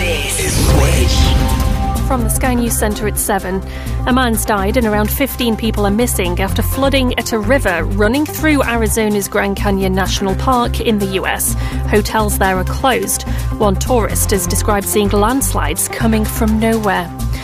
This is Switch. From the Sky News Centre at 7. A man's died and around 15 people are missing after flooding at a river running through Arizona's Grand Canyon National Park in the US. Hotels there are closed. One tourist has described seeing landslides coming from nowhere.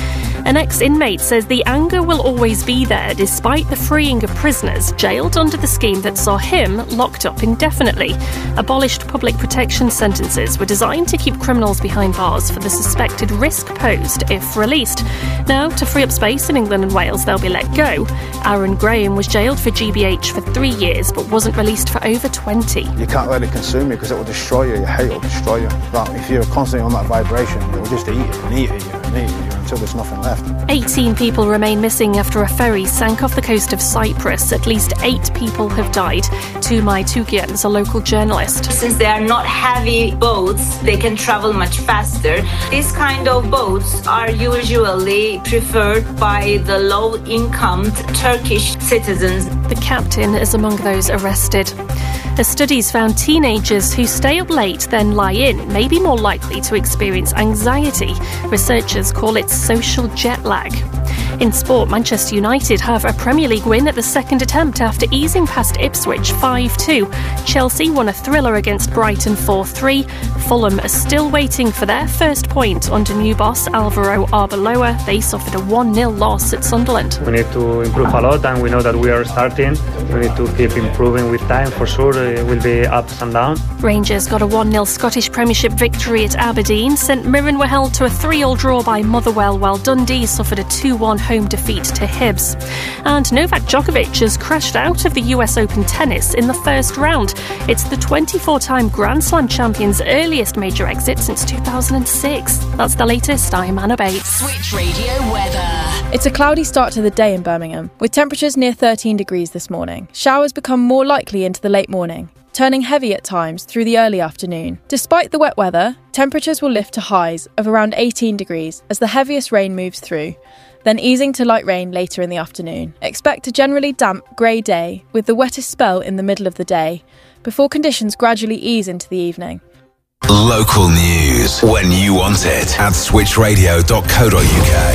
An ex-inmate says the anger will always be there despite the freeing of prisoners jailed under the scheme that saw him locked up indefinitely. Abolished public protection sentences were designed to keep criminals behind bars for the suspected risk posed if released. Now, to free up space in England and Wales, they'll be let go. Aaron Graham was jailed for GBH for 3 years but wasn't released for over 20. You can't let it consume you because it will destroy you. Your hate will destroy you. But if you're constantly on that vibration, it will just eat you and eat you and eat you until there's nothing left. 18 people remain missing after a ferry sank off the coast of Cyprus. At least 8 people have died. Tumai Tugian is a local journalist. Since they are not heavy boats, they can travel much faster. These kind of boats are usually preferred by the low-income Turkish citizens. The captain is among those arrested. The studies found teenagers who stay up late then lie in may be more likely to experience anxiety. Researchers call it social jet lag. In sport, Manchester United have a Premier League win at the second attempt after easing past Ipswich 5-2. Chelsea won a thriller against Brighton 4-3. Fulham are still waiting for their first point under new boss Alvaro Arbeloa. They suffered a 1-0 loss at Sunderland. We need to improve a lot, and we know that we are starting. We need to keep improving with time, for sure. It will be ups and downs. Rangers got a 1-0 Scottish Premiership victory at Aberdeen. St Mirren were held to a 3-3 draw by Motherwell, while Dundee suffered a 2-1 home defeat to Hibs. And Novak Djokovic has crashed out of the US Open tennis in the first round. It's the 24-time Grand Slam champion's earliest major exit since 2006. That's the latest. I'm Anna Bates. Switch Radio weather. It's a cloudy start to the day in Birmingham, with temperatures near 13 degrees this morning. Showers become more likely into the late morning, turning heavy at times through the early afternoon. Despite the wet weather, temperatures will lift to highs of around 18 degrees as the heaviest rain moves through, then easing to light rain later in the afternoon. Expect a generally damp, grey day, with the wettest spell in the middle of the day, before conditions gradually ease into the evening. Local news when you want it at switchradio.co.uk.